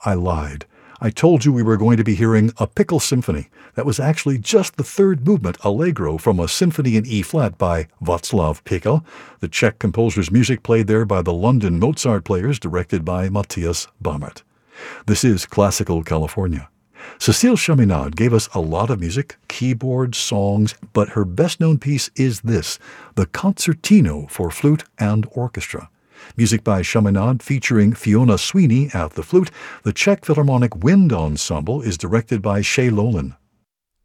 I lied. I told you we were going to be hearing a Pickle Symphony. That was actually just the third movement, Allegro, from a symphony in E-flat by Václav Pickle, the Czech composer's music played there by the London Mozart Players, directed by Matthias Bammert. This is Classical California. Cécile Chaminade gave us a lot of music, keyboard, songs, but her best-known piece is this, the Concertino for Flute and Orchestra. Music by Chaminade featuring Fiona Sweeney at the flute. The Czech Philharmonic Wind Ensemble is directed by Shay Lolan.